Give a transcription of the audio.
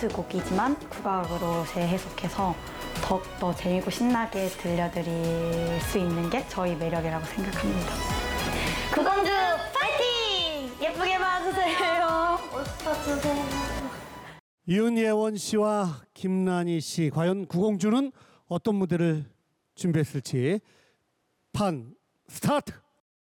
듀에트곡이지만 국악으로 재해석해서 더욱더 재미있고 신나게 들려드릴 수 있는 게 저희 매력이라고 생각합니다. 구공주 파이팅! 예쁘게 봐주세요. 웃어주세요. 윤예원 씨와 김란희 씨, 과연 구공주는 어떤 무대를 준비했을지 판 스타트!